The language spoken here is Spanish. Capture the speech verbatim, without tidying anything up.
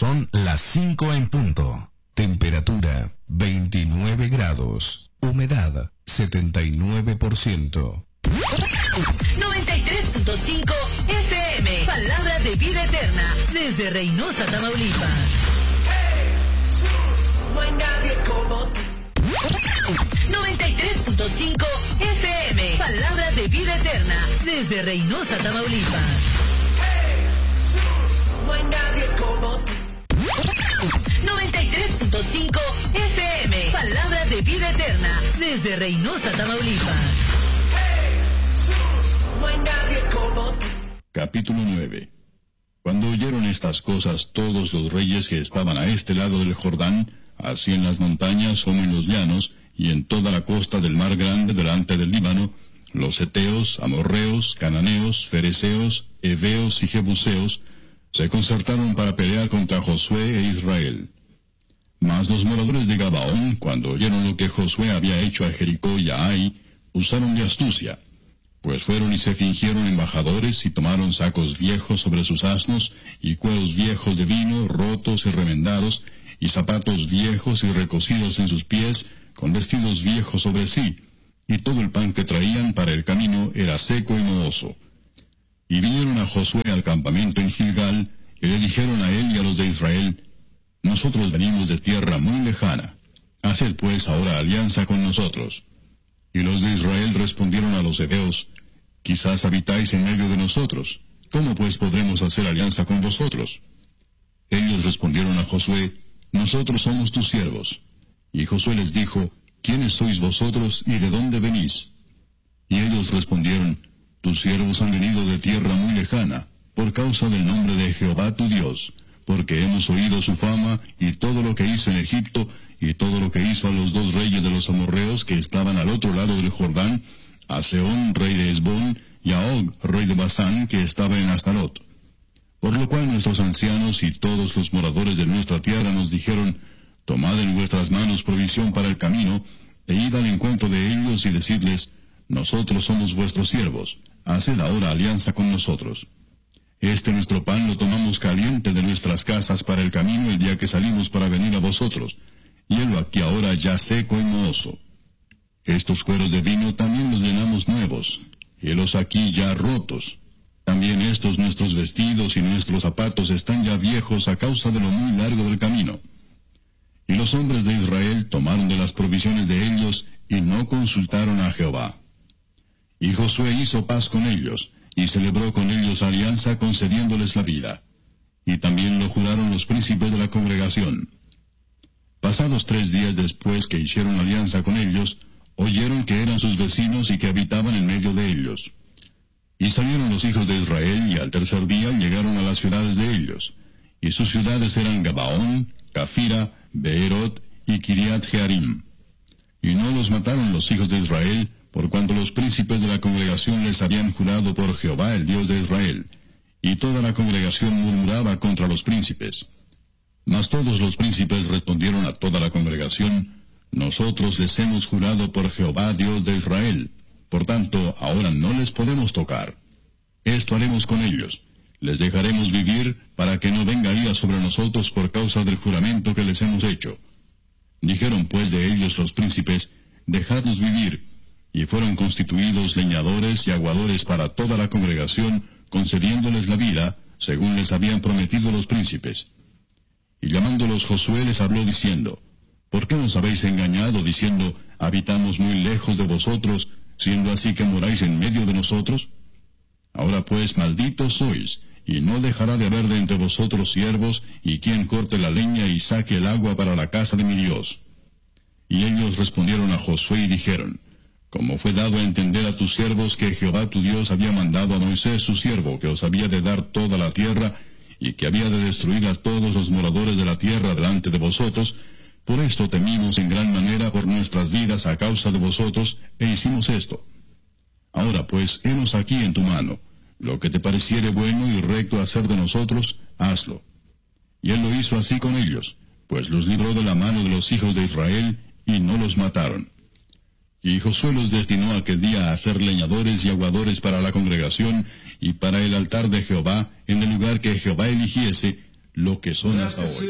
Son las cinco en punto. Temperatura veintinueve grados. Humedad setenta y nueve por ciento. noventa y tres punto cinco F M. Palabras de vida eterna. Desde Reynosa, Tamaulipas. No hay nadie como tú. noventa y tres punto cinco F M. Palabras de vida eterna. Desde Reynosa, Tamaulipas. No hay nadie como tú. noventa y tres punto cinco F M. Palabras de vida eterna. Desde Reynosa, Tamaulipas. No hay nadie como tú. Capítulo nueve. Cuando oyeron estas cosas todos los reyes que estaban a este lado del Jordán, así en las montañas como en los llanos, y en toda la costa del mar grande delante del Líbano, los heteos, amorreos, cananeos, fereceos, heveos y jebuseos, se concertaron para pelear contra Josué e Israel. Mas los moradores de Gabaón, cuando oyeron lo que Josué había hecho a Jericó y a Ai, usaron de astucia, pues fueron y se fingieron embajadores y tomaron sacos viejos sobre sus asnos, y cueros viejos de vino, rotos y remendados, y zapatos viejos y recocidos en sus pies, con vestidos viejos sobre sí, y todo el pan que traían para el camino era seco y mohoso. Y vinieron a Josué al campamento en Gilgal, y le dijeron a él y a los de Israel: Nosotros venimos de tierra muy lejana, haced pues ahora alianza con nosotros. Y los de Israel respondieron a los heveos: Quizás habitáis en medio de nosotros, ¿cómo pues podremos hacer alianza con vosotros? Ellos respondieron a Josué: Nosotros somos tus siervos. Y Josué les dijo: ¿Quiénes sois vosotros y de dónde venís? Y ellos respondieron: Tus siervos han venido de tierra muy lejana, por causa del nombre de Jehová tu Dios, porque hemos oído su fama y todo lo que hizo en Egipto, y todo lo que hizo a los dos reyes de los amorreos que estaban al otro lado del Jordán, a Sehón, rey de Hesbón, y a Og, rey de Basán, que estaba en Astarot. Por lo cual nuestros ancianos y todos los moradores de nuestra tierra nos dijeron: Tomad en vuestras manos provisión para el camino, e id al encuentro de ellos y decidles: Nosotros somos vuestros siervos, haced ahora alianza con nosotros. Este nuestro pan lo tomamos caliente de nuestras casas para el camino el día que salimos para venir a vosotros, y helo aquí ahora ya seco y mohoso. Estos cueros de vino también los llenamos nuevos, helos aquí ya rotos. También estos nuestros vestidos y nuestros zapatos están ya viejos a causa de lo muy largo del camino. Y los hombres de Israel tomaron de las provisiones de ellos y no consultaron a Jehová. Y Josué hizo paz con ellos, y celebró con ellos alianza concediéndoles la vida. Y también lo juraron los príncipes de la congregación. Pasados tres días después que hicieron alianza con ellos, oyeron que eran sus vecinos y que habitaban en medio de ellos. Y salieron los hijos de Israel, y al tercer día llegaron a las ciudades de ellos. Y sus ciudades eran Gabaón, Cafira, Beerot y Kiriat Jearim. Y no los mataron los hijos de Israel, por cuanto los príncipes de la congregación les habían jurado por Jehová el Dios de Israel. Y toda la congregación murmuraba contra los príncipes. Mas todos los príncipes respondieron a toda la congregación: Nosotros les hemos jurado por Jehová Dios de Israel, por tanto ahora no les podemos tocar. Esto haremos con ellos: les dejaremos vivir para que no venga ira sobre nosotros por causa del juramento que les hemos hecho. Dijeron pues de ellos los príncipes: Dejadlos vivir. Y fueron constituidos leñadores y aguadores para toda la congregación, concediéndoles la vida, según les habían prometido los príncipes. Y llamándolos Josué les habló diciendo: ¿Por qué nos habéis engañado diciendo: habitamos muy lejos de vosotros, siendo así que moráis en medio de nosotros? Ahora pues malditos sois, y no dejará de haber de entre vosotros siervos, y quien corte la leña y saque el agua para la casa de mi Dios. Y ellos respondieron a Josué y dijeron: Como fue dado a entender a tus siervos que Jehová tu Dios había mandado a Moisés su siervo, que os había de dar toda la tierra, y que había de destruir a todos los moradores de la tierra delante de vosotros, por esto temimos en gran manera por nuestras vidas a causa de vosotros, e hicimos esto. Ahora pues, henos aquí en tu mano, lo que te pareciere bueno y recto hacer de nosotros, hazlo. Y él lo hizo así con ellos, pues los libró de la mano de los hijos de Israel, y no los mataron. Y Josué los destinó aquel día a ser leñadores y aguadores para la congregación, y para el altar de Jehová, en el lugar que Jehová eligiese, lo que son hasta hoy.